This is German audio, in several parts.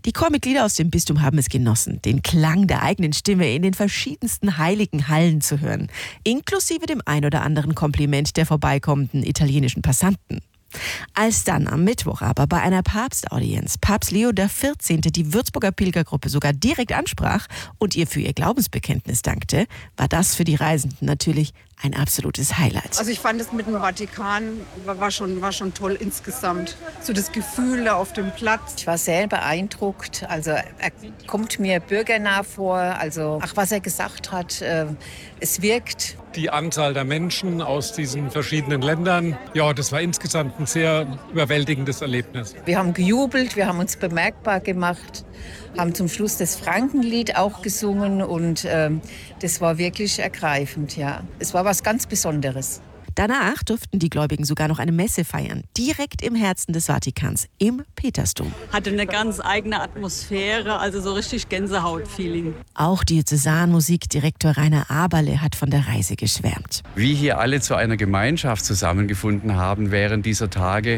Die Chormitglieder aus dem Bistum haben es genossen, den Klang der eigenen Stimme in den verschiedensten heiligen Hallen zu hören, inklusive dem ein oder anderen Kompliment der vorbeikommenden italienischen Passanten. Als dann am Mittwoch aber bei einer Papstaudienz Papst Leo XIV. Die Würzburger Pilgergruppe sogar direkt ansprach und ihr für ihr Glaubensbekenntnis dankte, war das für die Reisenden natürlich ein absolutes Highlight. Also ich fand es mit dem Vatikan war schon toll insgesamt. So das Gefühl da auf dem Platz. Ich war sehr beeindruckt. Also er kommt mir bürgernah vor. Also was er gesagt hat, es wirkt. Die Anzahl der Menschen aus diesen verschiedenen Ländern, ja, das war insgesamt ein sehr überwältigendes Erlebnis. Wir haben gejubelt, wir haben uns bemerkbar gemacht, haben zum Schluss das Frankenlied auch gesungen und das war wirklich ergreifend, ja. Es war was ganz Besonderes. Danach durften die Gläubigen sogar noch eine Messe feiern, direkt im Herzen des Vatikans, im Petersdom. Hatte eine ganz eigene Atmosphäre, also so richtig Gänsehaut-Feeling. Auch Diözesanmusikdirektor Rainer Aberle hat von der Reise geschwärmt. Wie hier alle zu einer Gemeinschaft zusammengefunden haben während dieser Tage,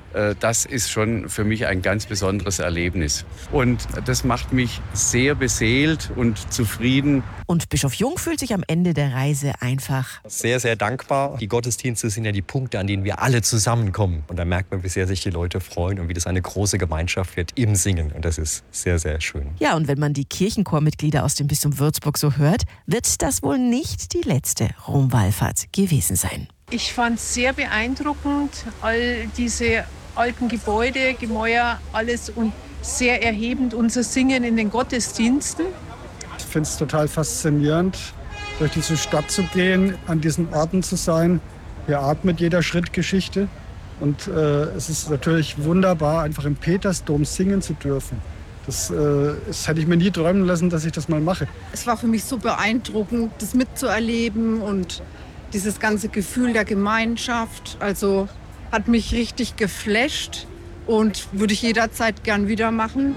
das ist schon für mich ein ganz besonderes Erlebnis. Und das macht mich sehr beseelt und zufrieden. Und Bischof Jung fühlt sich am Ende der Reise einfach sehr, sehr dankbar. Die Gottesdienste sind ja die Punkte, an denen wir alle zusammenkommen. Und da merkt man, wie sehr sich die Leute freuen und wie das eine große Gemeinschaft wird im Singen. Und das ist sehr, sehr schön. Ja, und wenn man die Kirchenchormitglieder aus dem Bistum Würzburg so hört, wird das wohl nicht die letzte Romwallfahrt gewesen sein. Ich fand es sehr beeindruckend, all diese alten Gebäude, Gemäuer, alles und sehr erhebend unser Singen in den Gottesdiensten. Ich finde es total faszinierend, durch diese Stadt zu gehen, an diesen Orten zu sein. Hier atmet jeder Schritt Geschichte und es ist natürlich wunderbar, einfach im Petersdom singen zu dürfen. Das hätte ich mir nie träumen lassen, dass ich das mal mache. Es war für mich so beeindruckend, das mitzuerleben und dieses ganze Gefühl der Gemeinschaft. Also hat mich richtig geflasht und würde ich jederzeit gern wieder machen.